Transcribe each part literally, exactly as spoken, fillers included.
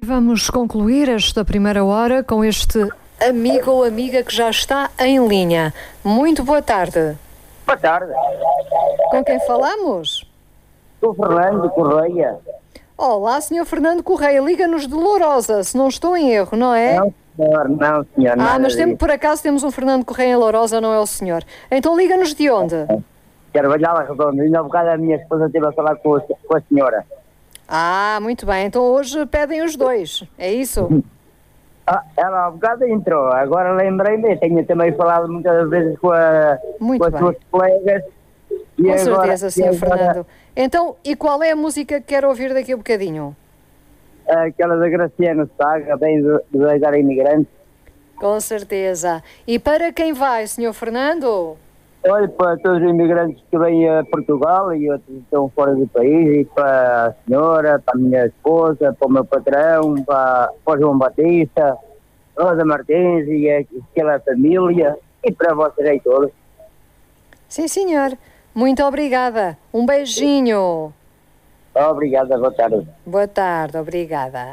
vamos concluir esta primeira hora com este amigo ou amiga que já está em linha. Muito boa tarde. Boa tarde. Com quem falamos? Sou Fernando Correia. Olá, senhor Fernando Correia, liga-nos de Lourosa, se não estou em erro, não é? Não, senhor, não, senhor. Ah, mas tem, por acaso temos um Fernando Correia em Lourosa, não é o senhor? Então liga-nos de onde? Carvalhal Redondo. Ainda há um bocado a minha esposa esteve a falar com a, com a senhora. Ah, muito bem. Então hoje pedem os dois, é isso? Ah, ela há um bocado entrou. Agora lembrei-me, tenho também falado muitas vezes com, a, muito com as bem. suas colegas. E com agora, certeza, senhor agora, Fernando. Então, e qual é a música que quer ouvir daqui a bocadinho? Aquela da Graciano Saga, bem do, do Ajudar Imigrantes. Com certeza. E para quem vai, senhor Fernando? Olha, para todos os imigrantes que vêm a Portugal e outros que estão fora do país, e para a senhora, para a minha esposa, para o meu patrão, para, para o João Batista, Rosa Martins e aquela família, e para vocês aí todos. Sim, senhor. Muito obrigada. Um beijinho. Obrigada, boa tarde. Boa tarde, obrigada.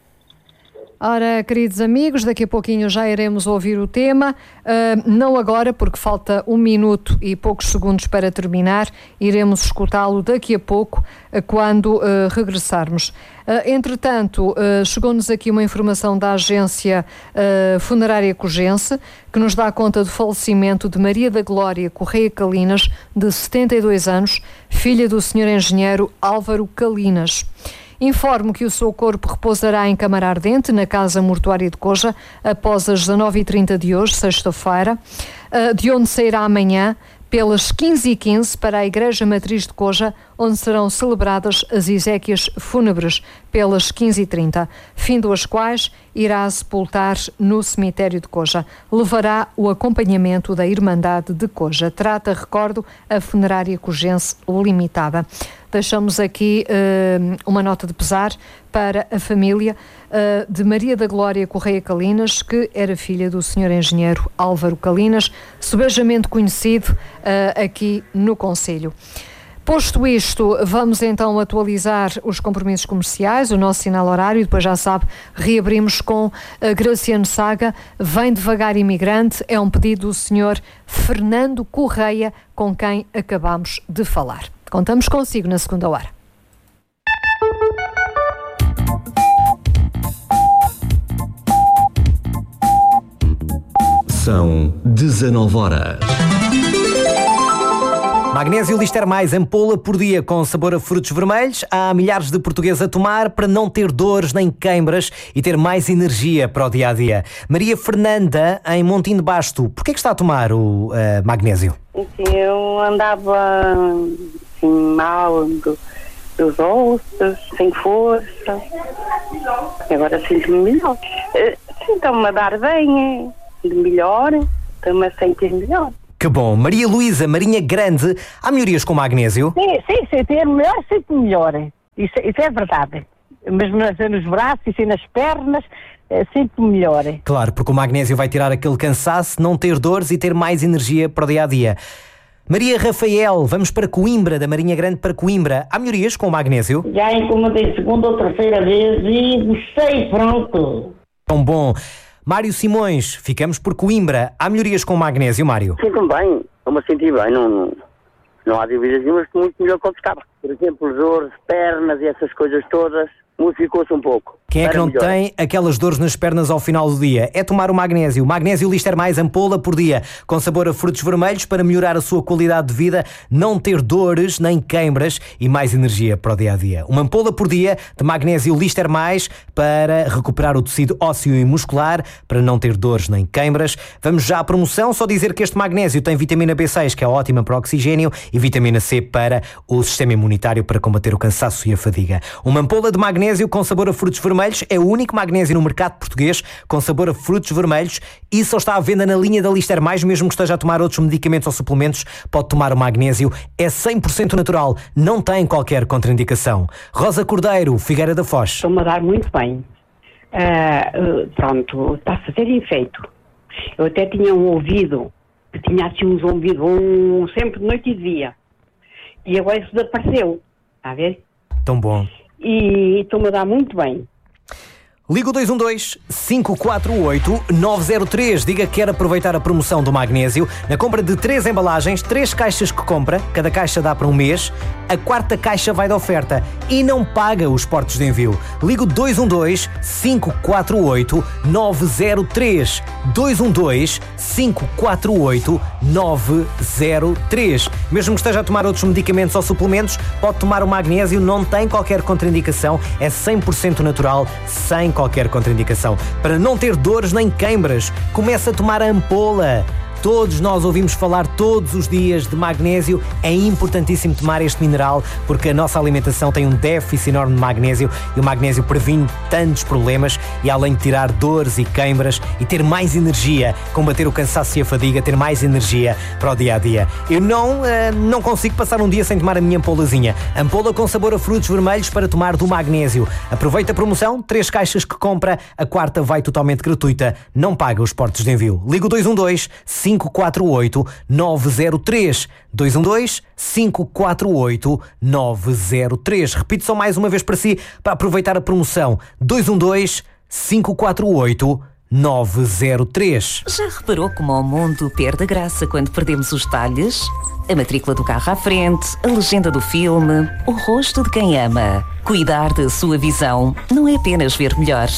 Ora, queridos amigos, daqui a pouquinho já iremos ouvir o tema, uh, não agora porque falta um minuto e poucos segundos para terminar, iremos escutá-lo daqui a pouco uh, quando uh, regressarmos. Uh, entretanto, uh, chegou-nos aqui uma informação da agência uh, funerária Cogense, que nos dá conta do falecimento de Maria da Glória Correia Calinas, de setenta e dois anos, filha do senhor engenheiro Álvaro Calinas. Informo que o seu corpo repousará em Câmara Ardente, na Casa Mortuária de Coja, após as dezanove e trinta de hoje, sexta-feira, de onde sairá amanhã, pelas quinze e quinze, para a Igreja Matriz de Coja, onde serão celebradas as exéquias fúnebres, pelas quinze e trinta, fim das quais irá sepultar no cemitério de Coja. Levará o acompanhamento da Irmandade de Coja. Trata, recordo, a Funerária Cogense Limitada. Deixamos aqui uh, uma nota de pesar para a família uh, de Maria da Glória Correia Calinas, que era filha do senhor engenheiro Álvaro Calinas, subejamente conhecido uh, aqui no concelho. Posto isto, vamos então atualizar os compromissos comerciais, o nosso sinal horário, depois já sabe, reabrimos com a Graciano Saga, Vem Devagar Imigrante, é um pedido do senhor Fernando Correia, com quem acabamos de falar. Contamos consigo na segunda hora. São dezanove horas. Magnésio Lister Mais, ampola por dia com sabor a frutos vermelhos. Há milhares de portugueses a tomar para não ter dores nem queimbras e ter mais energia para o dia-a-dia. Maria Fernanda, em Montim de Basto, porquê que está a tomar o uh, magnésio? Sim, eu andava assim, mal do, dos ossos, sem força. Agora sinto-me melhor. Sinto-me a dar bem, melhor, estou-me a sentir melhor. Que bom. Maria Luísa, Marinha Grande, há melhorias com magnésio? Sim, sim, sentir melhor, sinto melhor. Isso, isso é verdade. Mesmo nas, nos braços e nas pernas, sinto melhor. Claro, porque o magnésio vai tirar aquele cansaço, não ter dores e ter mais energia para o dia-a-dia. Maria Rafael, vamos para Coimbra, da Marinha Grande para Coimbra. Há melhorias com o magnésio? Já encomendei segunda ou terceira vez e gostei, pronto. Tão bom. Mário Simões, ficamos por Coimbra. Há melhorias com o magnésio, Mário? Sinto-me bem, eu-me senti bem, não, não, não há dúvidas nenhumas, muito melhor que eu estava. Por exemplo, os dores, pernas e essas coisas todas, modificou-se um pouco. Quem é que não tem aquelas dores nas pernas ao final do dia? É tomar o magnésio. Magnésio Lister Mais, ampola por dia, com sabor a frutos vermelhos, para melhorar a sua qualidade de vida, não ter dores nem queimbras e mais energia para o dia-a-dia. Uma ampola por dia de magnésio Lister Mais para recuperar o tecido ósseo e muscular, para não ter dores nem queimbras. Vamos já à promoção, só dizer que este magnésio tem vitamina B seis, que é ótima para o oxigênio, e vitamina C para o sistema imunitário, para combater o cansaço e a fadiga. Uma ampola de magnésio com sabor a frutos vermelhos é o único magnésio no mercado português com sabor a frutos vermelhos e só está à venda na linha da Lister Mais. Mesmo que esteja a tomar outros medicamentos ou suplementos, pode tomar o magnésio. É cem por cento natural, não tem qualquer contraindicação. Rosa Cordeiro, Figueira da Foz. Estou-me a dar muito bem. Uh, uh, pronto, está a fazer efeito. Eu até tinha um ouvido que tinha assim um zumbido um, sempre de noite e de dia. E agora isso desapareceu. Está a ver? Tão bom. E estou-me a dar muito bem. Liga o dois um dois, cinco quatro oito, nove zero três. Diga que quer aproveitar a promoção do magnésio. Na compra de três embalagens, três caixas que compra, cada caixa dá para um mês, a quarta caixa vai de oferta e não paga os portos de envio. Liga o dois um dois, cinco quatro oito, nove zero três. dois um dois, cinco quatro oito, nove zero três. Mesmo que esteja a tomar outros medicamentos ou suplementos, pode tomar o magnésio, não tem qualquer contraindicação, é cem por cento natural, sem qualquer contraindicação. Para não ter dores nem queimbras, comece a tomar a ampola. Todos nós ouvimos falar todos os dias de magnésio. É importantíssimo tomar este mineral porque a nossa alimentação tem um déficit enorme de magnésio e o magnésio previne tantos problemas e além de tirar dores e queimbras e ter mais energia, combater o cansaço e a fadiga, ter mais energia para o dia-a-dia. Eu não, uh, não consigo passar um dia sem tomar a minha ampolazinha. Ampola com sabor a frutos vermelhos para tomar do magnésio. Aproveita a promoção, três caixas que compra, a quarta vai totalmente gratuita, não paga os portos de envio. Liga o dois um dois, cinco quatro oito, nove zero três. dois um dois, cinco quatro oito, nove zero três. Repito só mais uma vez para si, para aproveitar a promoção. dois um dois, cinco quatro oito, nove zero três. Já reparou como o mundo perde a graça quando perdemos os detalhes? A matrícula do carro à frente, a legenda do filme, o rosto de quem ama. Cuidar da sua visão não é apenas ver melhor,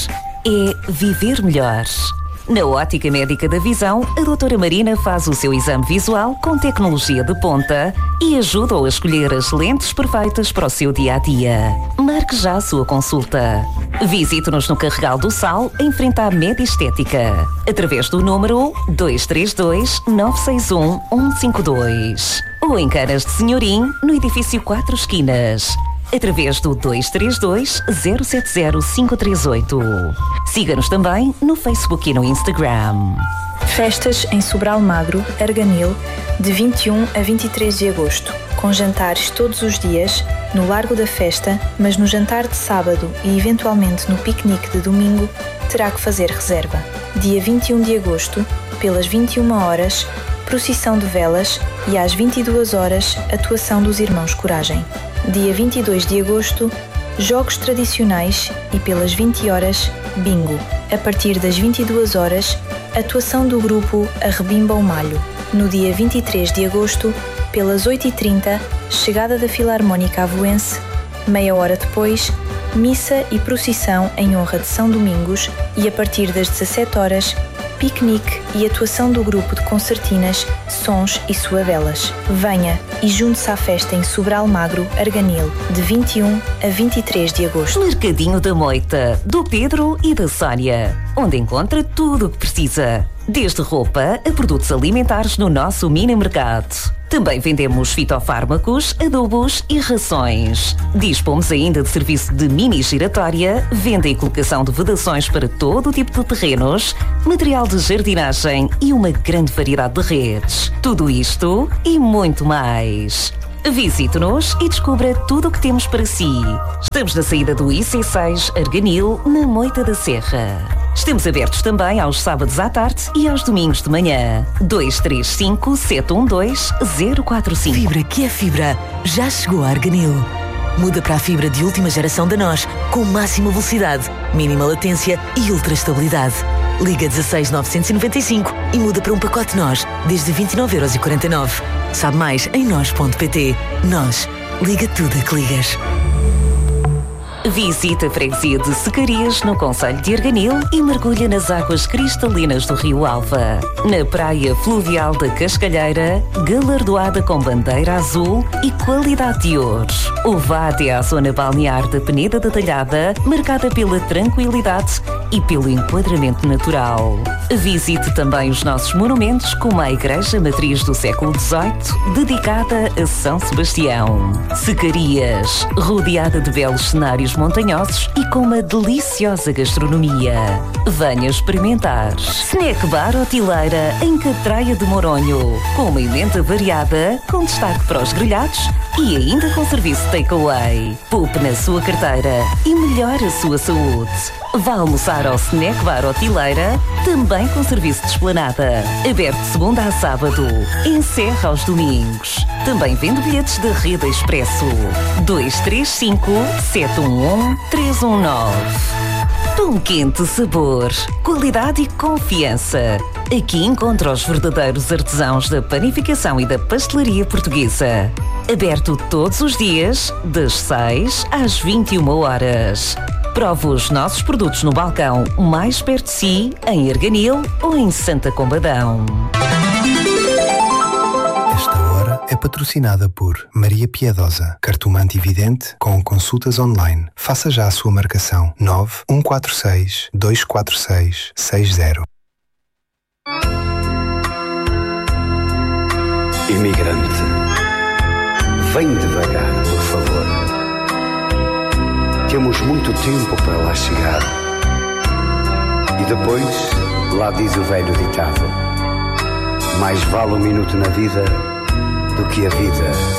é viver melhor. Na Ótica Médica da Visão, a doutora Marina faz o seu exame visual com tecnologia de ponta e ajuda-o a escolher as lentes perfeitas para o seu dia-a-dia. Marque já a sua consulta. Visite-nos no Carregal do Sal, em frente à Medestética, através do número dois três dois, nove seis um, um cinco dois. Ou em Canas de Senhorim, no edifício Quatro Esquinas, através do dois três dois, zero sete zero, cinco três oito. Siga-nos também no Facebook e no Instagram. Festas em Sobral Magro, Arganil, de vinte e um a vinte e três de agosto, com jantares todos os dias, no Largo da Festa, mas no jantar de sábado e eventualmente no piquenique de domingo, terá que fazer reserva. Dia vinte e um de agosto, pelas vinte e uma horas, procissão de velas e às vinte e duas horas, atuação dos Irmãos Coragem. Dia vinte e dois de agosto, jogos tradicionais e pelas vinte horas, bingo. A partir das vinte e duas horas, atuação do grupo Arrebimba o Malho. No dia vinte e três de agosto, pelas oito e trinta, chegada da Filarmónica Avoense. Meia hora depois, missa e procissão em honra de São Domingos e a partir das dezassete horas, piquenique e atuação do grupo de concertinas, sons e suavelas. Venha e junte-se à festa em Sobral Magro, Arganil, de vinte e um a vinte e três de agosto. Mercadinho da Moita, do Pedro e da Sónia, onde encontra tudo o que precisa, desde roupa a produtos alimentares no nosso mini mercado. Também vendemos fitofármacos, adubos e rações. Dispomos ainda de serviço de mini giratória, venda e colocação de vedações para todo o tipo de terrenos, material de jardinagem e uma grande variedade de redes. Tudo isto e muito mais. Visite-nos e descubra tudo o que temos para si. Estamos na saída do I C seis Arganil, na Moita da Serra. Estamos abertos também aos sábados à tarde e aos domingos de manhã. dois três cinco, sete um dois, zero quatro cinco. Fibra que é fibra, já chegou a Arganil. Muda para a fibra de última geração da Nós, com máxima velocidade, mínima latência e ultra estabilidade. Liga dezasseis novecentos e noventa e cinco e muda para um pacote Nós, desde vinte e nove euros e quarenta e nove. Sabe mais em nós ponto pt. Nós, liga tudo a que ligas. Visita a freguesia de Secarias, no concelho de Arganil, e mergulha nas águas cristalinas do Rio Alva. Na praia fluvial da Cascalheira, galardoada com bandeira azul e qualidade de ouro. Ou vá até à zona balnear da Peneda da Talhada, marcada pela tranquilidade e pelo enquadramento natural. Visite também os nossos monumentos, como a Igreja Matriz do século dezoito, dedicada a São Sebastião. Secarias, rodeada de belos cenários montanhosos e com uma deliciosa gastronomia. Venha experimentar. Snack Bar Hotileira, em Catraia de Moronho, com uma emenda variada, com destaque para os grelhados e ainda com serviço takeaway. Poupe na sua carteira e melhore a sua saúde. Vá almoçar ao Snack Bar Hotileira, também com serviço de esplanada. Aberto de segunda a sábado, encerra aos domingos. Também vende bilhetes da Rede Expresso. dois três cinco, sete um um, três um nove. Pão Quente Sabor, qualidade e confiança. Aqui encontra os verdadeiros artesãos da panificação e da pastelaria portuguesa. Aberto todos os dias, das seis às vinte e uma horas. Prove os nossos produtos no balcão mais perto de si, em Arganil ou em Santa Combadão. Esta hora é patrocinada por Maria Piedosa, cartomante e vidente com consultas online. Faça já a sua marcação nove um quatro seis, dois quatro seis, seis zero. Imigrante, vem devagar, por favor. Temos muito tempo para lá chegar. E depois, lá diz o velho ditado: mais vale um minuto na vida do que a vida